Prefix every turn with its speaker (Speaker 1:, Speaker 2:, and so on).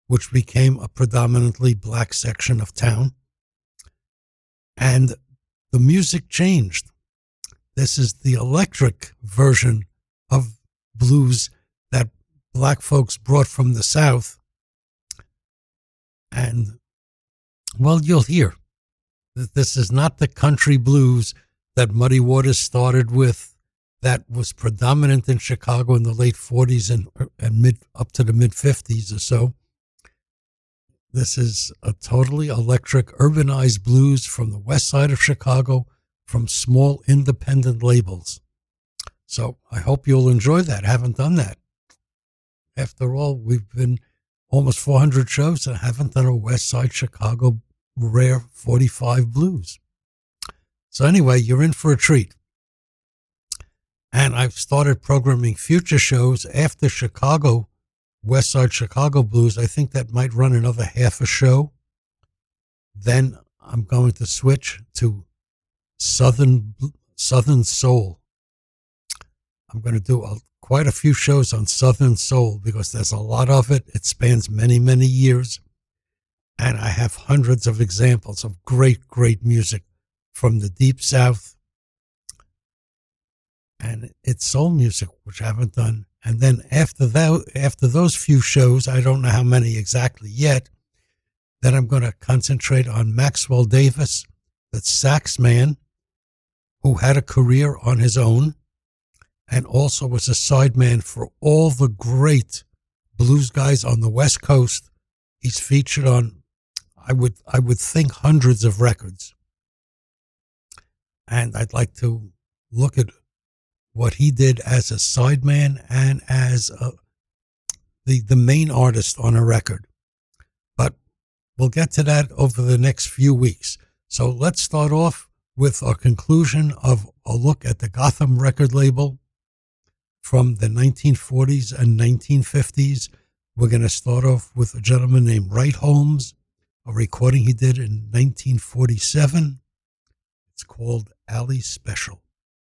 Speaker 1: which became a predominantly black section of town. And the music changed. This is the electric version of blues that black folks brought from the South. And, well, you'll hear that this is not the country blues that Muddy Waters started with, that was predominant in Chicago in the late 40s and up to the mid 50s or so. This is a totally electric, urbanized blues from the west side of Chicago, from small independent labels. So I hope you'll enjoy that. I haven't done that. After all, we've been almost 400 shows and haven't done a west side Chicago rare 45 blues. So anyway, you're in for a treat. And I've started programming future shows after Chicago, West Side Chicago Blues. I think that might run another half a show. Then I'm going to switch to Southern Soul. I'm going to do quite a few shows on Southern Soul because there's a lot of it. It spans many, many years. And I have hundreds of examples of great, great music from the Deep South. And it's soul music, which I haven't done. And then after those few shows, I don't know how many exactly yet, then I'm going to concentrate on Maxwell Davis, the sax man, who had a career on his own and also was a sideman for all the great blues guys on the West Coast. He's featured on, I would think, hundreds of records. And I'd like to look at what he did as a sideman and as the main artist on a record. But we'll get to that over the next few weeks. So let's start off with our conclusion of a look at the Gotham record label from the 1940s and 1950s. We're going to start off with a gentleman named Wright Holmes, a recording he did in 1947. It's called Alley Special.